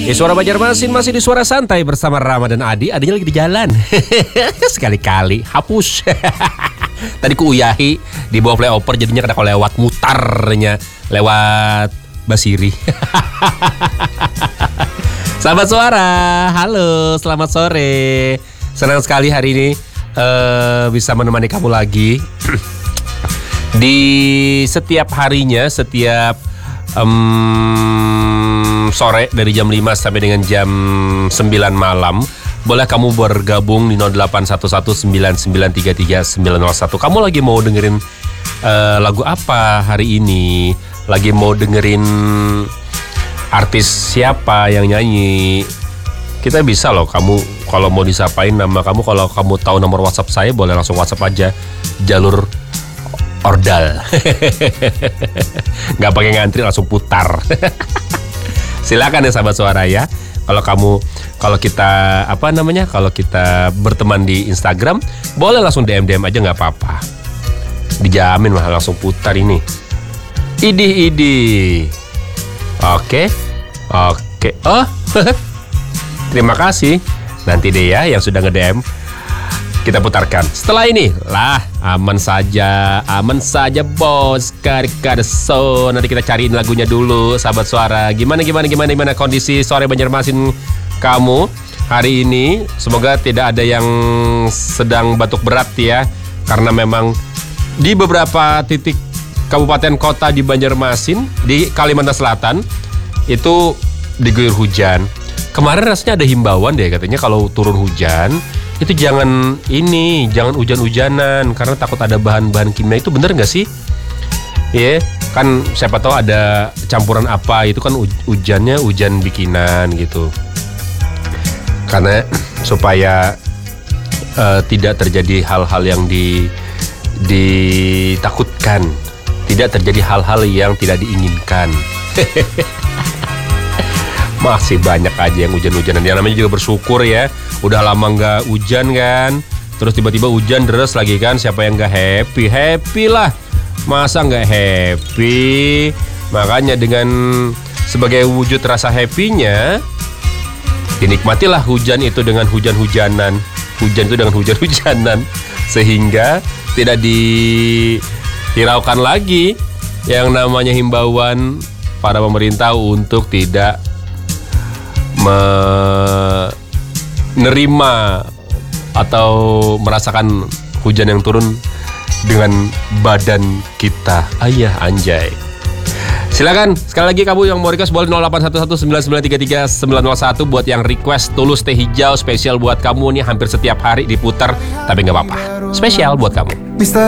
Suara Banjarmasin masih di Suara Santai bersama Rama dan Adi. Adinya lagi di jalan. Sekali-kali hapus. Tadi ku uyahi di bawah flyover jadinya kena lewat mutarnya lewat Basiri. Sahabat Suara, halo, selamat sore. Senang sekali hari ini bisa menemani kamu lagi. Di setiap harinya, setiap sore dari jam 5 sampai dengan jam 9 malam, boleh kamu bergabung di 0811993391. Kamu lagi mau dengerin lagu apa hari ini? Lagi mau dengerin artis siapa yang nyanyi? Kita bisa loh, kamu kalau mau disapain nama kamu, kalau kamu tahu nomor WhatsApp saya, boleh langsung WhatsApp aja jalur ordal. Nggak pakai ngantri, langsung putar. Silakan ya sahabat Suara ya. Kalau kita berteman di Instagram, boleh langsung DM aja, nggak apa-apa. Dijamin mah langsung putar ini. Idih. Oke. Oh, terima kasih. Nanti deh ya yang sudah nge-DM, kita putarkan. Setelah ini lah, aman saja bos. So nanti kita cariin lagunya dulu, sahabat Suara. Gimana kondisi sore Banjarmasin kamu hari ini? Semoga tidak ada yang sedang batuk berat ya, karena memang di beberapa titik kabupaten kota di Banjarmasin, di Kalimantan Selatan itu diguyur hujan. Kemarin rasanya ada himbauan deh, katanya kalau turun hujan itu jangan hujan-hujanan karena takut ada bahan-bahan kimia. Itu bener nggak sih? Ya, kan siapa tahu ada campuran apa, itu kan hujannya hujan bikinan gitu. Karena supaya tidak terjadi hal-hal yang ditakutkan, tidak terjadi hal-hal yang tidak diinginkan. Masih banyak aja yang hujan-hujanan. Yang namanya juga bersyukur ya. Udah lama nggak hujan kan, terus tiba-tiba hujan deras lagi kan. Siapa yang nggak happy? Happy lah. Masa nggak happy? Makanya dengan sebagai wujud rasa happy-nya, dinikmatilah hujan itu dengan hujan-hujanan. Hujan itu dengan hujan-hujanan. Sehingga tidak dihiraukan lagi yang namanya himbauan para pemerintah untuk tidak menerima atau merasakan hujan yang turun dengan badan kita. Ayah anjay. Silakan sekali lagi kamu yang mau request boleh 0811993391 buat yang request Tulus Teh Hijau spesial buat kamu nih, hampir setiap hari diputar tapi nggak apa-apa. Spesial buat kamu. Misteri